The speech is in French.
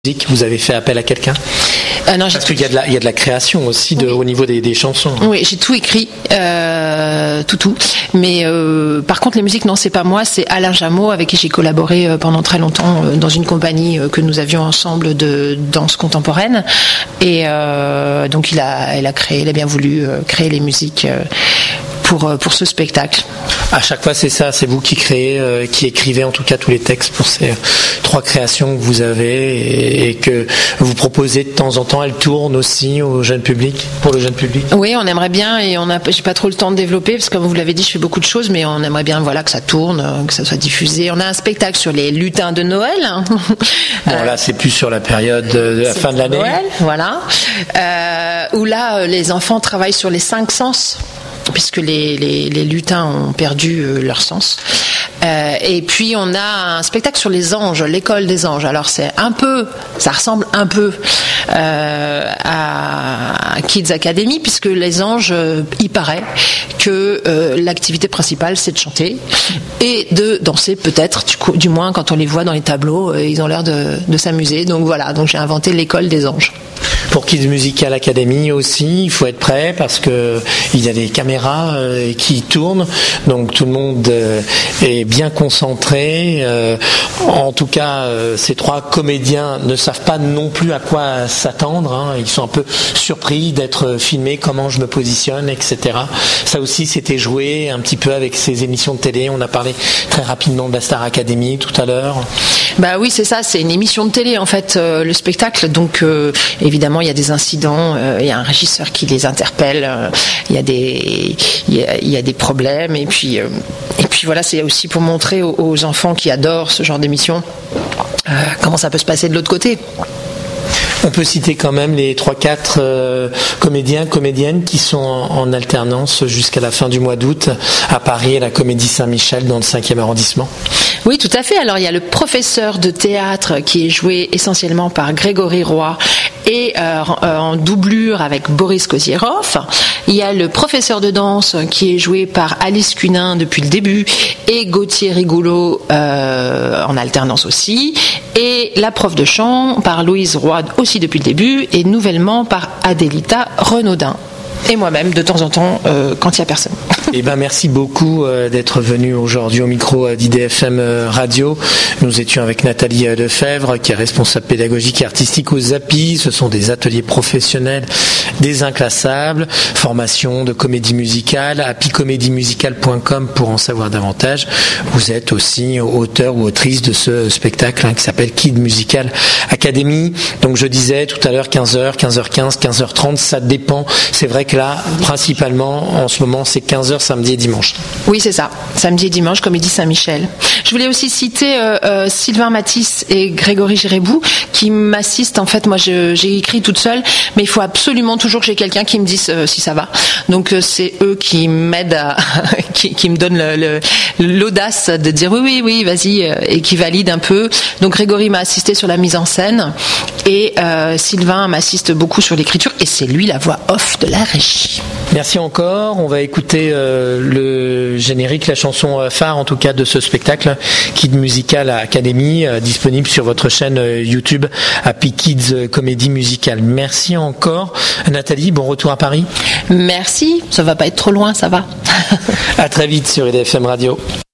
Vous avez fait appel à quelqu'un? Non, parce qu'il y a de la création aussi au niveau des chansons. Oui, j'ai tout écrit, tout. Mais par contre, les musiques, non, c'est pas moi, c'est Alain Jameau avec qui j'ai collaboré pendant très longtemps dans une compagnie que nous avions ensemble de danse contemporaine. Et donc il a bien voulu créer les musiques pour ce spectacle. À chaque fois, c'est ça, c'est vous qui créez, qui écrivez en tout cas tous les textes pour ces 3 créations que vous avez et que vous proposez de temps en temps. Elles tournent aussi au jeune public, pour le jeune public. Oui, on aimerait bien et j'ai pas trop le temps de développer parce que comme vous l'avez dit, je fais beaucoup de choses, mais on aimerait bien que ça tourne, que ça soit diffusé. On a un spectacle sur les lutins de Noël. Bon, là, c'est plus sur la période de la fin de l'année. Noël, voilà. Où là, les enfants travaillent sur les 5 sens, puisque les lutins ont perdu leur sens. Et puis on a un spectacle sur les anges, l'école des anges. Alors ça ressemble un peu à Kids Academy, puisque les anges, il paraît que l'activité principale c'est de chanter et de danser peut-être, du moins quand on les voit dans les tableaux, ils ont l'air de s'amuser. Donc voilà, donc j'ai inventé l'école des anges. Pour Kids Musical Academy aussi, il faut être prêt parce que il y a des caméras qui tournent, donc tout le monde est bien concentré. En tout cas, ces 3 comédiens ne savent pas non plus à quoi s'attendre. Hein. Ils sont un peu surpris d'être filmés, comment je me positionne, etc. Ça aussi, c'était joué un petit peu avec ces émissions de télé. On a parlé très rapidement de la Star Academy tout à l'heure. Bah oui, c'est ça, c'est une émission de télé en fait, le spectacle. Donc évidemment, il y a des incidents, il y a un régisseur qui les interpelle, il y a des problèmes et puis voilà, c'est aussi pour montrer aux enfants qui adorent ce genre d'émission comment ça peut se passer de l'autre côté. On peut citer quand même les 3-4 comédiens, comédiennes qui sont en alternance jusqu'à la fin du mois d'août à Paris, à la Comédie Saint-Michel dans le 5e arrondissement. Oui, tout à fait. Alors il y a le professeur de théâtre qui est joué essentiellement par Grégory Roy et en doublure avec Boris Kozierov. Il y a le professeur de danse qui est joué par Alice Cunin depuis le début et Gauthier Rigoulot en alternance aussi. Et la prof de chant par Louise Roy aussi depuis le début et nouvellement par Adélita Renaudin. Et moi-même de temps en temps quand il n'y a personne. Eh ben merci beaucoup d'être venu aujourd'hui au micro d'IDFM Radio. Nous étions avec Nathalie Lefebvre qui est responsable pédagogique et artistique aux ZAPI. Ce sont des ateliers professionnels des inclassables, formation de comédie musicale, apicomédiemusicale.com pour en savoir davantage. Vous êtes aussi auteur ou autrice de ce spectacle qui s'appelle Kids Musical Academy. Donc je disais tout à l'heure 15h, 15h15, 15h30, ça dépend. C'est vrai que là, principalement, en ce moment, c'est 15h samedi et dimanche. Oui, c'est ça. Samedi et dimanche, Comédie Saint-Michel. Je voulais aussi citer Sylvain Matisse et Grégory Girébou qui m'assistent. En fait, moi, j'ai écrit toute seule, mais il faut absolument toujours que j'ai quelqu'un qui me dise si ça va. Donc, c'est eux qui m'aident, qui me donnent l'audace de dire oui, vas-y, et qui valident un peu. Donc, Grégory m'a assisté sur la mise en scène et Sylvain m'assiste beaucoup sur l'écriture et c'est lui la voix off de la régie. Merci encore. On va écouter le générique, la chanson phare en tout cas de ce spectacle Kids Musical Academy, disponible sur votre chaîne YouTube Happy Kids Comédie Musicale. Merci encore Nathalie, bon retour à Paris. Merci, ça va pas être trop loin, ça va. À très vite sur IDFM Radio.